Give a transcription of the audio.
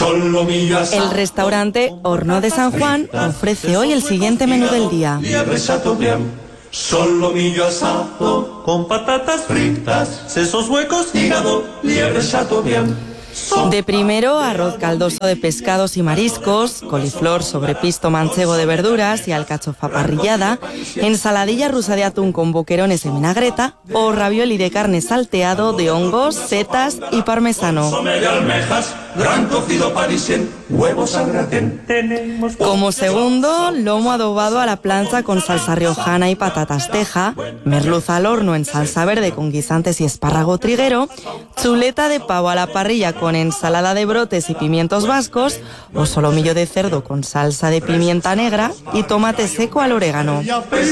solomillo asado. El restaurante Horno de San Juan ofrece hoy el siguiente menú del día. Liebre chateaubriand, solomillo asado con patatas fritas, sesos huecos, hígado, liebre chateaubriand. De primero, arroz caldoso de pescados y mariscos, coliflor sobre pisto manchego de verduras y alcachofa parrillada, ensaladilla rusa de atún con boquerones en vinagreta o ravioli de carne salteado de hongos, setas y parmesano. Consomé de almejas, gran cocido parisien, huevos al gratén. Como segundo, lomo adobado a la plancha con salsa riojana y patatas teja, merluza al horno en salsa verde con guisantes y espárrago triguero, chuleta de pavo a la parrilla con ensalada de brotes y pimientos vascos o solomillo de cerdo con salsa de pimienta negra y tomate seco al orégano.